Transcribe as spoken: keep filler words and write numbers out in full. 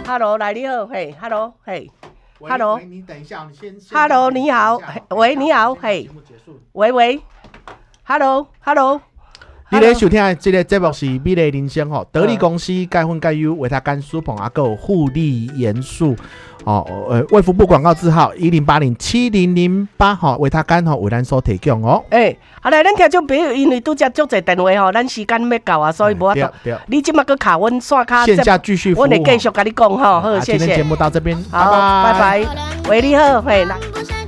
，Hello， 来你好，嘿 ，Hello， 嘿 ，Hello， 你等一下，你先 ，Hello， 你好，喂，你好，嘿，喂喂 ，Hello，Hello。 你咧收听的这个节目是美丽人生吼，得力公司钙粉钙优维他甘舒捧阿够护理元素哦，呃，卫福部广告字号一零八零七零零八吼，维他甘吼为咱所提供哦。 诶、欸，好来，咱听众朋友，因为拄则足侪电话吼，咱时间要到啊，所以无法度。你即马搁卡阮线卡， 线下继续服务， 我会继续甲你讲吼，好，谢谢。 今天节目到这边， 好，拜拜。喂，你好，嘿，来。